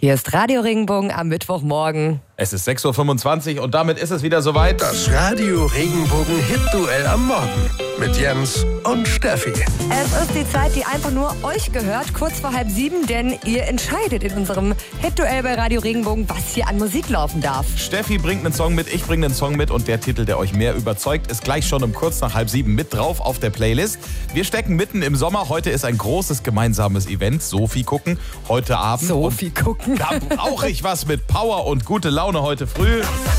Hier ist Radio Regenbogen am Mittwochmorgen. Es ist 6.25 Uhr und damit ist es wieder soweit. Das Radio Regenbogen Hit-Duell am Morgen mit Jens und Steffi. Es ist die Zeit, die einfach nur euch gehört, kurz vor 6:30, denn ihr entscheidet in unserem Hit-Duell bei Radio Regenbogen, was hier an Musik laufen darf. Steffi bringt einen Song mit, ich bringe einen Song mit und der Titel, der euch mehr überzeugt, ist gleich schon um kurz nach 6:30 mit drauf auf der Playlist. Wir stecken mitten im Sommer, heute ist ein großes gemeinsames Event, Sophie gucken, heute Abend. Sophie gucken. Da brauche ich was mit Power und gute Laune heute früh.